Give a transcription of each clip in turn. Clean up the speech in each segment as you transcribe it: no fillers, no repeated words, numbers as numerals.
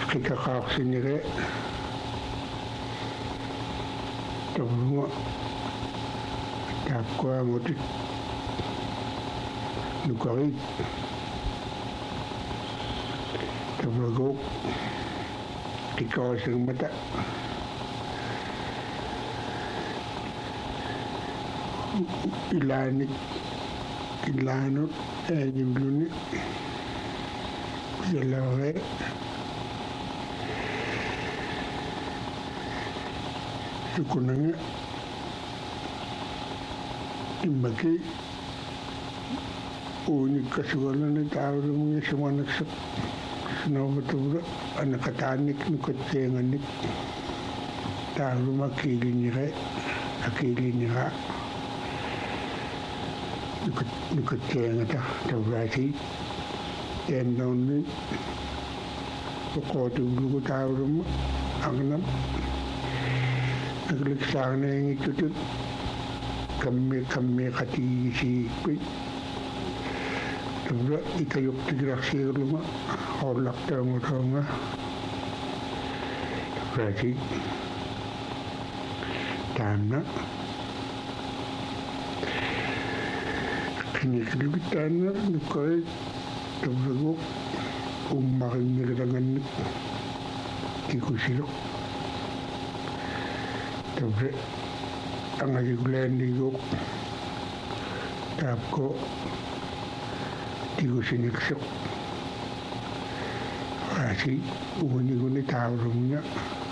qikaqaarsinige torlunga taapkuangutit nukarit torluguk qikaasirmata ilaanut aajimluni yalare sukunanga immaki uunikasugalani taavrumunga sumanaksak sunovatuvra anakataanik nukateenganik taavruma akiilinira nukatteengata tavraasi teennoonni uqootuvlugu taavruma agnam agliksaarneengitutut kammi qatiisiikpi tavra ikayuqtigilarsiirlunga hoorlartaangutaunga tavraasi taanna qiniqlivitaanna nukkarit tavraguq ummarinnigilangannik kikusiloq tavra angayugulaanniguq taapko tigusiniksoq aasi uuniguni taavrumnga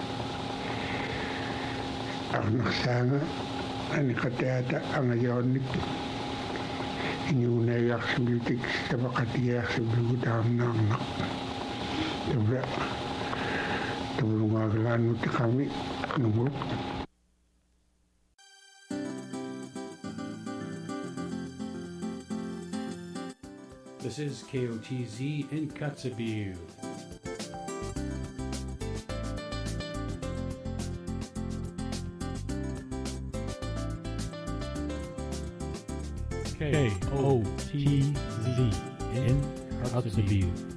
arnarsaanga aniqataata angayoonnik inuunaayarsulitik tapaqatigiarsuligu taarnaarnaq tavra tavlungaagalaannutiqami numuluq. This is KOTZ in Kotzebue. KOTZ in Kotzebue.